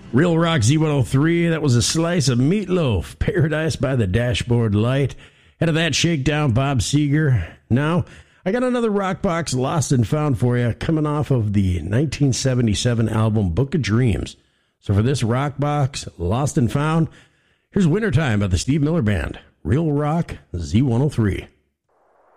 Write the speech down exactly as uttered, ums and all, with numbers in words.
Real Rock Z one oh three, that was a slice of Meatloaf, Paradise by the Dashboard Light. Head of that shakedown, Bob Seger. Now, I got another rock box lost and found for you, coming off of the nineteen seventy-seven album Book of Dreams. So for this rock box, lost and found, here's Wintertime by the Steve Miller Band. Real Rock Z one oh three.